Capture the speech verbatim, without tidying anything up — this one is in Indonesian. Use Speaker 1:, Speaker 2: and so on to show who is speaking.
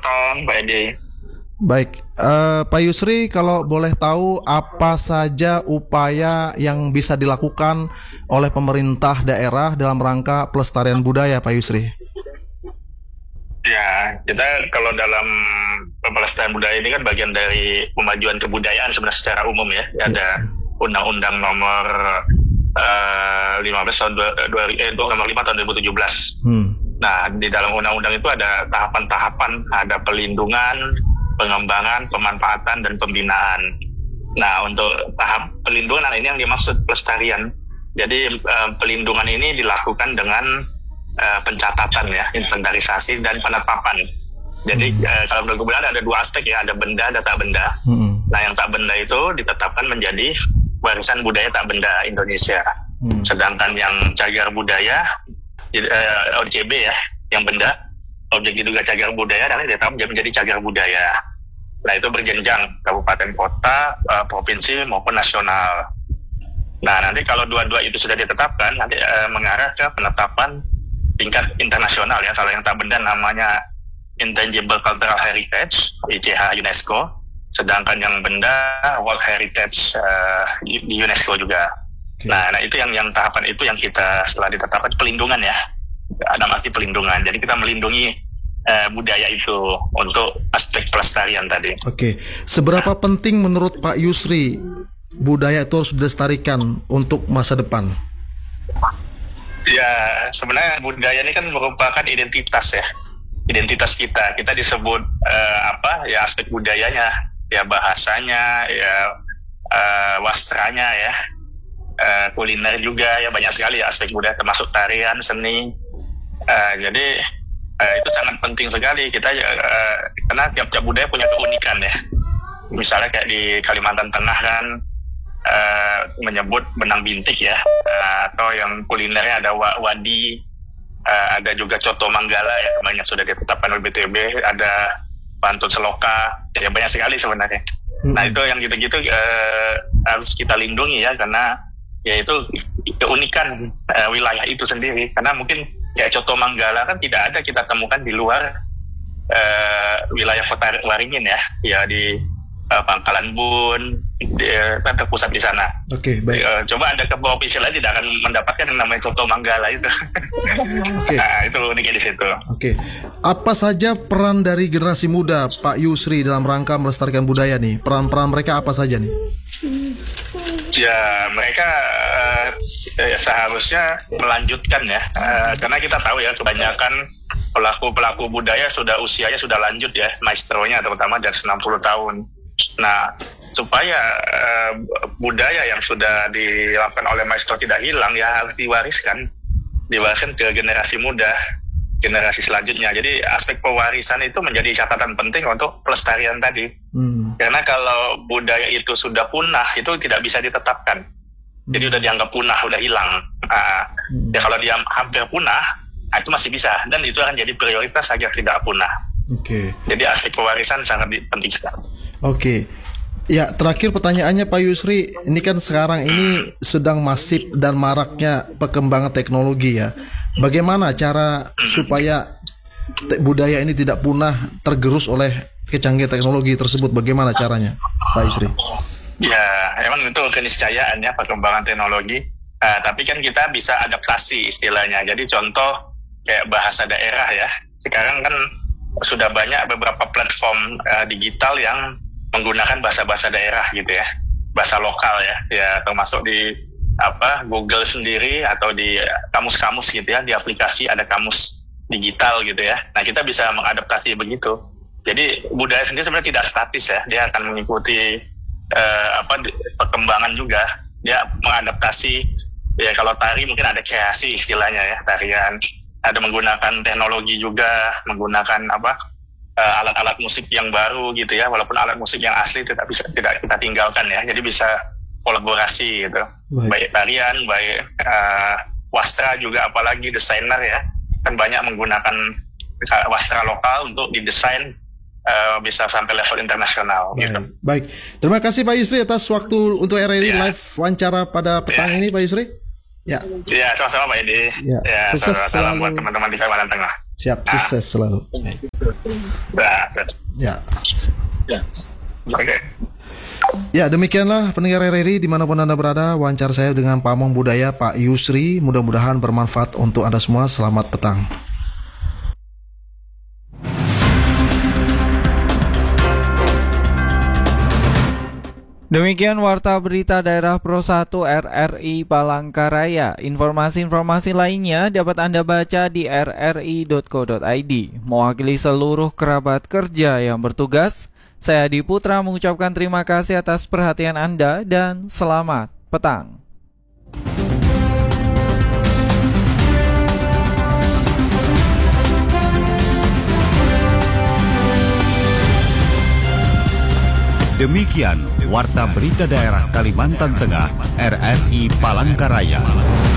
Speaker 1: Assalamualaikum Pak Edi.
Speaker 2: Baik, uh, Pak Yusri, kalau boleh tahu apa saja upaya yang bisa dilakukan oleh pemerintah daerah dalam rangka pelestarian budaya, Pak Yusri?
Speaker 1: Ya, kita kalau dalam pelestarian budaya ini kan bagian dari pemajuan kebudayaan sebenarnya secara umum ya. Ya. Ada Undang-Undang nomor uh, lima belas tahun dua, eh, nomor lima tahun dua ribu tujuh belas. Hmm. Nah, di dalam undang-undang itu ada tahapan-tahapan, ada pelindungan, pengembangan, pemanfaatan, dan pembinaan. Nah, untuk tahap pelindungan ini yang dimaksud pelestarian. Jadi uh, pelindungan ini dilakukan dengan uh, pencatatan ya, inventarisasi dan penetapan. Jadi hmm. uh, kalau menurut kebudayaan ada dua aspek ya, ada benda, ada tak benda. Hmm. Nah, yang tak benda itu ditetapkan menjadi warisan budaya tak benda Indonesia. Hmm. Sedangkan yang cagar budaya, uh, O J B ya, yang benda, objek diduga cagar budaya, dan ditetapkan menjadi cagar budaya. Nah, itu berjenjang kabupaten kota, uh, provinsi maupun nasional. Nah, nanti kalau dua-dua itu sudah ditetapkan, nanti uh, mengarah ke penetapan tingkat internasional ya. Kalau yang tak benda namanya Intangible Cultural Heritage, I C H UNESCO. Sedangkan yang benda World Heritage uh, di UNESCO juga. Okay. Nah, nah itu yang yang tahapan itu yang kita setelah ditetapkan pelindungan ya. Ada arti pelindungan. Jadi kita melindungi uh, budaya itu untuk aspek pelestarian tadi.
Speaker 2: Oke. Okay. Seberapa nah, penting menurut Pak Yusri budaya itu harus dilestarikan untuk masa depan?
Speaker 1: Ya, sebenarnya budaya ini kan merupakan identitas ya. Identitas kita. Kita disebut uh, apa? Ya aspek budayanya, ya bahasanya, ya uh, wastranya ya. Uh, kuliner juga ya, banyak sekali ya aspek budaya termasuk tarian, seni. Uh, jadi uh, itu sangat penting sekali kita uh, karena tiap-tiap budaya punya keunikan ya. Misalnya kayak di Kalimantan Tengah kan uh, menyebut benang bintik ya, uh, atau yang kulinernya ada wadi, uh, ada juga coto manggala ya, banyak sudah ditetapkan oleh B T B, ada pantun seloka, ya banyak sekali sebenarnya. Hmm. Nah itu yang gitu-gitu uh, harus kita lindungi ya, karena ya itu keunikan uh, wilayah itu sendiri. Karena mungkin ya coto manggala kan tidak ada kita temukan di luar uh, wilayah kota Waringin ya, ya di uh, Pangkalan Bun, kan terpusat di sana.
Speaker 2: Oke, okay, baik.
Speaker 1: Uh, coba ada ke provinsi lain tidak akan mendapatkan yang namanya coto manggala itu. Oke. Okay. Nah, itu uniknya di situ.
Speaker 2: Oke. Okay. Apa saja peran dari generasi muda Pak Yusri dalam rangka melestarikan budaya nih? Peran-peran mereka apa saja nih?
Speaker 1: Ya, mereka uh, seharusnya melanjutkan ya, uh, karena kita tahu ya kebanyakan pelaku-pelaku budaya sudah usianya sudah lanjut ya, maestronya terutama di atas enam puluh tahun. Nah, supaya uh, budaya yang sudah dilakukan oleh maestro tidak hilang ya harus diwariskan, diwariskan ke generasi muda, generasi selanjutnya. Jadi aspek pewarisan itu menjadi catatan penting untuk pelestarian tadi. Hmm. Karena kalau budaya itu sudah punah, itu tidak bisa ditetapkan. Hmm. Jadi udah dianggap punah, udah hilang. Nah, hmm. Ya kalau dia hampir punah, itu masih bisa. Dan itu akan jadi prioritas agar tidak punah.
Speaker 2: Oke. Okay.
Speaker 1: Jadi aspek pewarisan sangat penting sekali.
Speaker 2: Oke. Okay. Ya, terakhir pertanyaannya Pak Yusri, ini kan sekarang ini sedang masif dan maraknya perkembangan teknologi ya. Bagaimana cara supaya te- budaya ini tidak punah tergerus oleh kecanggihan teknologi tersebut? Bagaimana caranya, Pak Yusri?
Speaker 1: Ya, emang itu keniscayaan ya perkembangan teknologi. Uh, tapi kan kita bisa adaptasi istilahnya. Jadi contoh kayak bahasa daerah ya. Sekarang kan sudah banyak beberapa platform uh, digital yang menggunakan bahasa-bahasa daerah gitu ya, bahasa lokal ya, ya termasuk di apa Google sendiri atau di kamus-kamus gitu ya, di aplikasi ada kamus digital gitu ya. Nah kita bisa mengadaptasi begitu. Jadi budaya sendiri sebenarnya tidak statis ya, dia akan mengikuti eh, apa perkembangan juga, dia mengadaptasi. Ya kalau tari mungkin ada kreasi istilahnya ya, tarian, ada menggunakan teknologi juga, menggunakan apa Uh, alat-alat musik yang baru gitu ya, walaupun alat musik yang asli tidak bisa tidak kita tinggalkan ya, jadi bisa kolaborasi gitu, baik, baik tarian, baik uh, wastra juga, apalagi desainer ya, kan banyak menggunakan wastra lokal untuk didesain uh, bisa sampai level internasional.
Speaker 2: Baik.
Speaker 1: Gitu.
Speaker 2: Baik, terima kasih Pak Yusri atas waktu untuk R R I
Speaker 1: ya.
Speaker 2: Live wawancara pada petang ya. ini Pak Yusri.
Speaker 1: Ya, ya sama-sama Pak Edi.
Speaker 2: Ya,
Speaker 1: ya
Speaker 2: sukses
Speaker 1: salam
Speaker 2: selalu
Speaker 1: buat teman-teman di Kalimantan Tengah.
Speaker 2: Siap, sukses selalu.
Speaker 1: Nah,
Speaker 2: Ya.
Speaker 1: ya. Oke.
Speaker 2: Ya, demikianlah pendengar R R I dimanapun Anda berada, wawancara saya dengan Pamong Budaya Pak Yusri. Mudah-mudahan bermanfaat untuk Anda semua. Selamat petang.
Speaker 3: Demikian Warta Berita Daerah Pro satu R R I Palangkaraya. Informasi-informasi lainnya dapat Anda baca di r r i dot co dot i d. Mewakili seluruh kerabat kerja yang bertugas, saya Adi Putra mengucapkan terima kasih atas perhatian Anda dan selamat petang.
Speaker 4: Demikian Warta Berita Daerah Kalimantan Tengah R R I Palangkaraya.